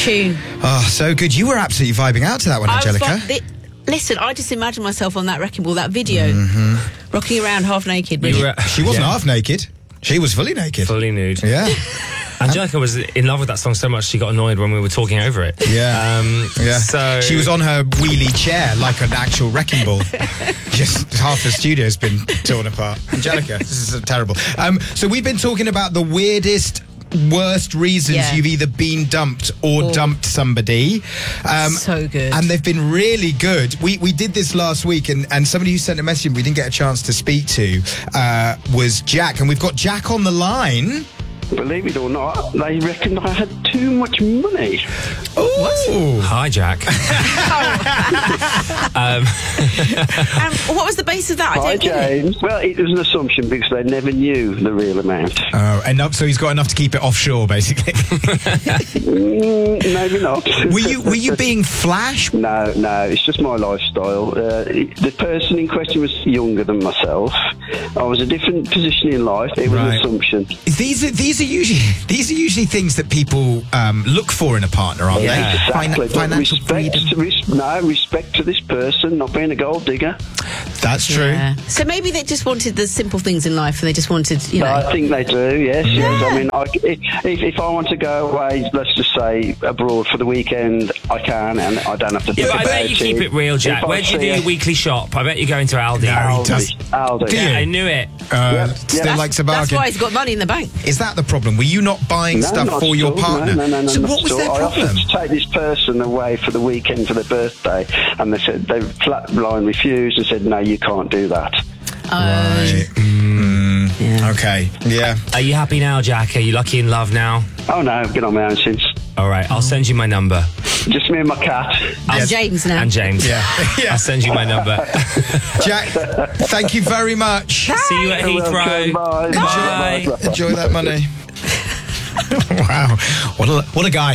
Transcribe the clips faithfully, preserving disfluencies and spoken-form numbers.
tune. Oh, so good. You were absolutely vibing out to that one, I was Angelica. vi- the- Listen, I just imagine myself on that wrecking ball, that video, mm-hmm. rocking around half naked. You were- She wasn't Yeah. half naked. She was fully naked. Fully nude. Yeah. Angelica was in love with that song so much she got annoyed when we were talking over it. Yeah. Um, Yeah. So she was on her wheelie chair like an actual wrecking ball. Just half the studio's been torn apart. Angelica, this is terrible. Um, so we've been talking about the weirdest, worst reasons Yeah. you've either been dumped or Or- dumped somebody. Um, So good. And they've been really good. We we did this last week, and, and somebody who sent a message we didn't get a chance to speak to uh, was Jack. And we've got Jack on the line. Believe it or not, they reckon I had too much money. Oh, Hi, Jack. um, Um, what was the base of that? I Hi, don't get it. James. Well, it was an assumption because they never knew the real amount. oh, enough. So he's got enough to keep it offshore, basically. Mm, maybe not. were you were you being flash? No, no, it's just my lifestyle. Uh, the person in question was younger than myself. I was a different position in life. It was Right. an assumption. These are these are usually these are usually things that people um, look for in a partner, aren't Yeah. they? Exactly. Fin- but financial respect, freedom. res- no, respect to this person, not being a gold digger. That's true. Yeah. So maybe they just wanted the simple things in life, and they just wanted, you know. I think they do, yes, yes. I mean, I, if, if I want to go away, let's just say abroad for the weekend, I can, and I don't have to yeah, think but I about bet you it. keep it real, Jack. If I Where do you do see your a- weekly shop? I bet you're going to Aldi. No, he does. Aldi. Aldi. Do you? Yeah, I knew it. Uh, Yeah. Still Yeah. likes a That's bargain. why he's got money in the bank. Is that the problem? Were you not buying No, stuff not for at your all. partner? No, no, no, no, so not what at was all. their I problem? offered to take this person away for the weekend for their birthday, and they said they flatline refused and said, "No, you can't do that." Right. Mm, Yeah. Okay. Yeah. Are you happy now, Jack? Are you lucky in love now? Oh no, I've been on my own since. All right, I'll send you my number. Just me and my cat. And James now. And James. Yeah. yeah. I'll send you my number. Jack, thank you very much. See you at You're Heathrow. welcome. Bye. Enjoy. Bye. Bye. Bye. Enjoy that money. Wow. What a what a guy.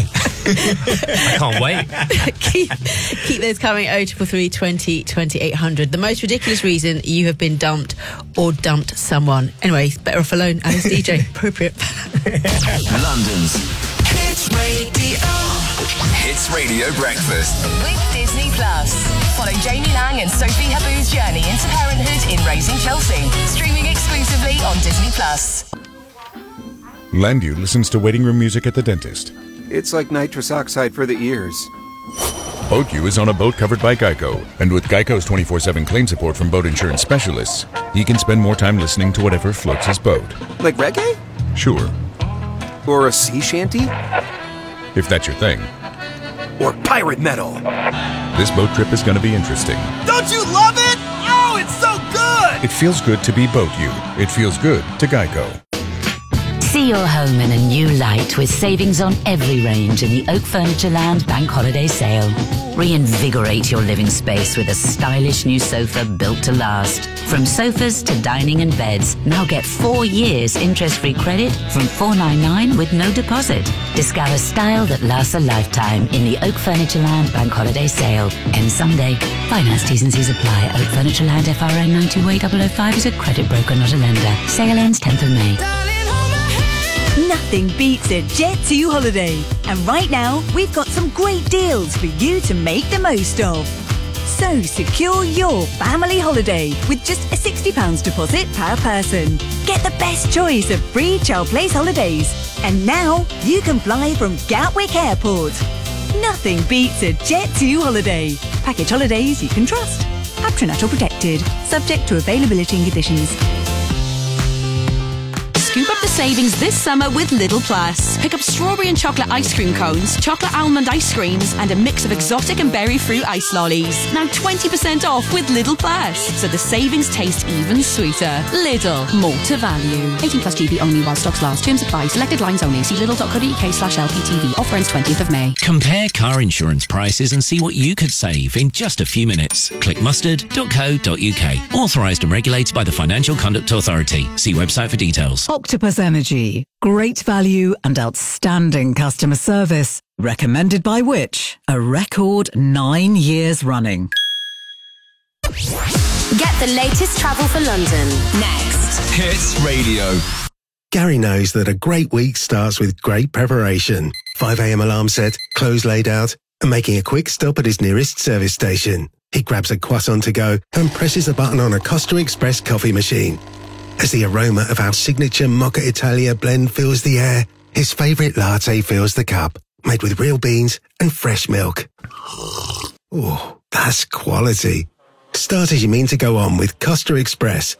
I can't wait. keep, keep those coming. oh triple three twenty twenty-eight hundred. The most ridiculous reason you have been dumped or dumped someone. Anyway, better off alone. Alice D J, appropriate. London's Hits Radio. Hits Radio Breakfast. With Disney Plus. Follow Jamie Lang and Sophie Haboo's journey into parenthood in Raising Chelsea. Streaming exclusively on Disney Plus. Landu listens to waiting room music at the dentist. It's like nitrous oxide for the ears. BoatU is on a boat covered by Geico, and with Geico's twenty-four seven claim support from boat insurance specialists, he can spend more time listening to whatever floats his boat. Like reggae? Sure, Or a sea shanty? if that's your thing. Or pirate metal? This boat trip is going to be interesting. Don't you love it? Oh, it's so good! It feels good to be BoatU. It feels good to Geico. See your home in a new light with savings on every range in the Oak Furniture Land Bank Holiday Sale. Reinvigorate your living space with a stylish new sofa built to last. From sofas to dining and beds, now get four years interest-free credit from four ninety-nine with no deposit. Discover style that lasts a lifetime in the Oak Furniture Land Bank Holiday Sale. Ends Sunday. Finance T's and C's apply. Oak Furniture Land F R N nine two eight zero zero five is a credit broker, not a lender. Sale ends tenth of May. Nothing beats a Jet two holiday. And right now, we've got some great deals for you to make the most of. So secure your family holiday with just a sixty pounds deposit per person. Get the best choice of free child place holidays. And now, you can fly from Gatwick Airport. Nothing beats a Jet two holiday. Package holidays you can trust. Patronato protected. Subject to availability and conditions. Scoop up the savings this summer with Lidl Plus. Pick up strawberry and chocolate ice cream cones, chocolate almond ice creams, and a mix of exotic and berry fruit ice lollies. Now twenty percent off with Lidl Plus, so the savings taste even sweeter. Lidl, more to value. eighteen plus G B only while stocks last. Terms apply. Selected lines only. See lidl.co.uk slash LPTV. Offer ends twentieth of May. Compare car insurance prices and see what you could save in just a few minutes. Click mustard dot co dot uk. Authorised and regulated by the Financial Conduct Authority. See website for details. Octopus Energy. Great value and outstanding customer service. Recommended by which? A record nine years running. Get the latest travel for London next. Hits Radio. Gary knows that a great week starts with great preparation. five a.m. alarm set, clothes laid out, and making a quick stop at his nearest service station. He grabs a croissant to go and presses a button on a Costa Express coffee machine. As the aroma of our signature Mocha Italia blend fills the air, his favourite latte fills the cup, made with real beans and fresh milk. Oh, that's quality. Start as you mean to go on with Costa Express.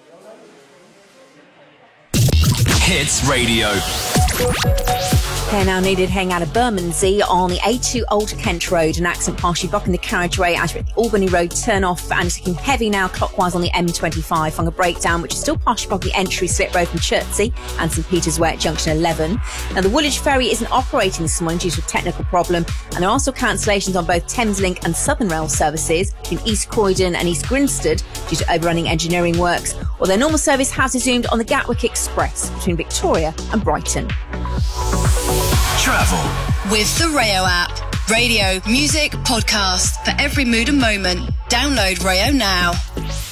Hits Radio. Care now needed heading out of Bermondsey on the A two Old Kent Road. An accident partially blocking the carriageway as you're at the Albany Road turn off, and it's looking heavy now clockwise on the M twenty-five following a breakdown which is still partially blocking the entry slip road from Chertsey and St Peter's Way at junction eleven. Now the Woolwich ferry isn't operating this morning due to a technical problem, and there are also cancellations on both Thameslink and Southern Rail services between East Croydon and East Grinstead due to overrunning engineering works, although normal service has resumed on the Gatwick Express between Victoria and Brighton. Travel with the Rayo app. Radio, music, podcast for every mood and moment. Download Rayo now.